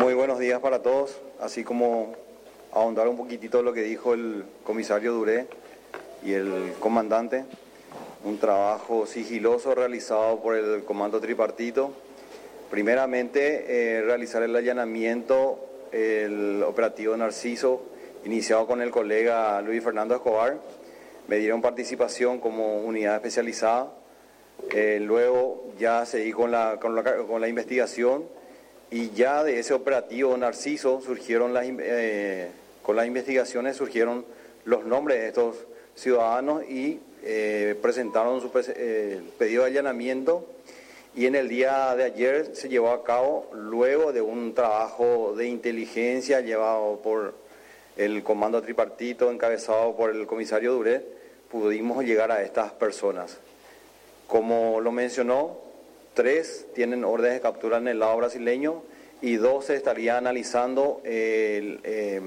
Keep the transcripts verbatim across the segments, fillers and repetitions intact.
Muy buenos días para todos, así como ahondar un poquitito lo que dijo el comisario Duré y el comandante, un trabajo sigiloso realizado por el comando tripartito. Primeramente, eh, realizar el allanamiento, el operativo Narciso, iniciado con el colega Luis Fernando Escobar. Me dieron participación como unidad especializada. Eh, luego ya seguí con la, con la, con la investigación y ya de ese operativo Narciso surgieron las, eh, con las investigaciones surgieron los nombres de estos ciudadanos y eh, presentaron su eh, pedido de allanamiento, y en el día de ayer se llevó a cabo, luego de un trabajo de inteligencia llevado por el comando tripartito encabezado por el comisario Duret, pudimos llegar a estas personas. Como lo mencionó, tres tienen órdenes de captura en el lado brasileño y dos se estaría analizando el, eh,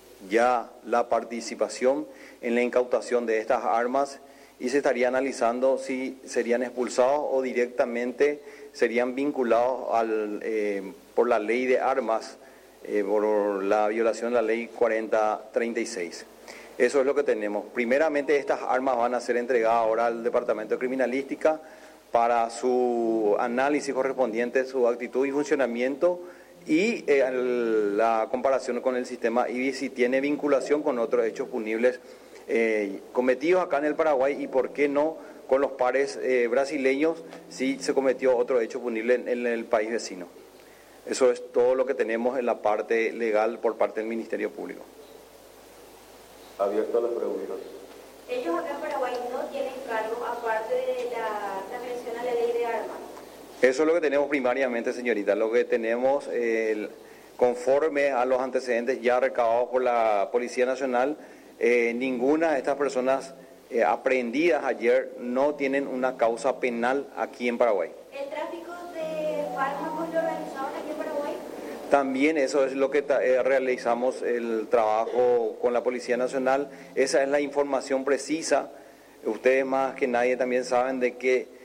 ya la participación en la incautación de estas armas, y se estaría analizando si serían expulsados o directamente serían vinculados al, eh, por la ley de armas, eh, por la violación de la ley cuarenta treinta y seis. Eso es lo que tenemos. Primeramente, estas armas van a ser entregadas ahora al Departamento de Criminalística para su análisis correspondiente, su actitud y funcionamiento, y eh, la comparación con el sistema I B I, si tiene vinculación con otros hechos punibles eh, cometidos acá en el Paraguay, y por qué no con los pares eh, brasileños si se cometió otro hecho punible en, en el país vecino. Eso es todo lo que tenemos en la parte legal por parte del Ministerio Público. Abierto a las preguntas. Ellos acá en Paraguay no tienen cargo aparte de la transgresión a la ley de armas. Eso es lo que tenemos primariamente, señorita. Lo que tenemos, eh, conforme a los antecedentes ya recabados por la Policía Nacional, eh, ninguna de estas personas eh, aprehendidas ayer no tienen una causa penal aquí en Paraguay. ¿El tráfico de fármacos lo realizaban aquí en Paraguay? También eso es lo que eh, realizamos el trabajo con la Policía Nacional. Esa es la información precisa. Ustedes más que nadie también saben de que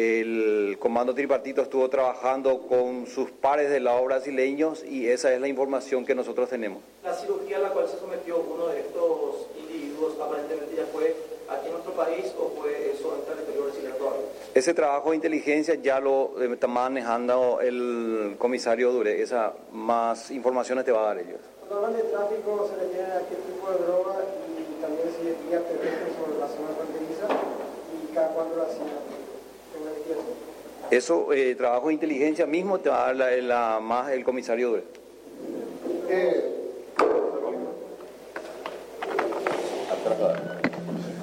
el comando tripartito estuvo trabajando con sus pares del lado brasileños, y esa es la información que nosotros tenemos. La cirugía a la cual se sometió uno de estos individuos aparentemente ya fue aquí en nuestro país, o fue eso en territorio brasileño todavía. Ese trabajo de inteligencia ya lo eh, está manejando el comisario Dure. Esa más informaciones te va a dar ellos. Cuando hablan de tráfico, se refiere a qué tipo de droga, y también si es vía terrestre sobre la zona fronteriza, y cada cuándo lo hacían. Eso, eh, trabajo de inteligencia mismo te va a dar la, la, más el comisario Dure. Eh,